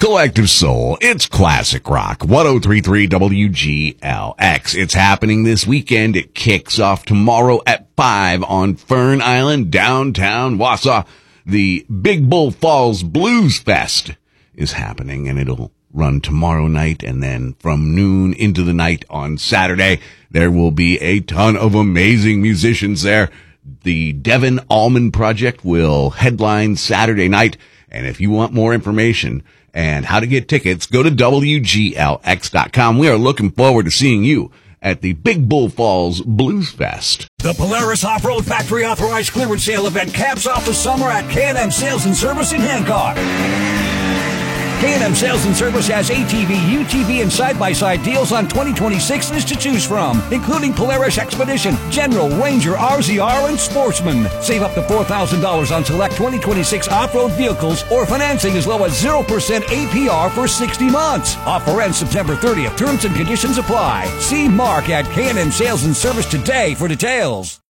Collective Soul. It's classic rock. 103.3 WGLX. It's happening this weekend. It kicks off tomorrow at 5 on Fern Island, downtown Wausau. The Big Bull Falls Blues Fest is happening, and it'll run tomorrow night, and then from noon into the night on Saturday. There will be a ton of amazing musicians there. The Devon Allman Project will headline Saturday night, and if you want more information and how to get tickets, go to WGLX.com. We are looking forward to seeing you at the Big Bull Falls Blues Fest. The Polaris Off-Road Factory Authorized Clearance Sale event caps off the summer at K&M Sales and Service in Hancock. K&M Sales and Service has ATV, UTV, and side-by-side deals on 2026s to choose from, including Polaris Expedition, General, Ranger, RZR, and Sportsman. Save up to $4,000 on select 2026 off-road vehicles or financing as low as 0% APR for 60 months. Offer ends September 30th. Terms and conditions apply. See Mark at K&M Sales and Service today for details.